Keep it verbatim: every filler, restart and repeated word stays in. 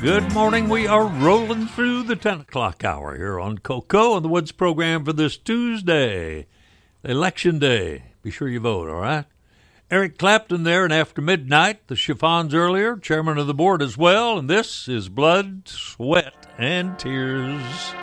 Good morning. We are rolling through the ten o'clock hour here on Coco and the Woods program for this Tuesday, Election Day. Be sure you vote, all right? Eric Clapton there, and After Midnight, the Chiffons earlier, chairman of the board as well, and this is Blood, Sweat, and Tears.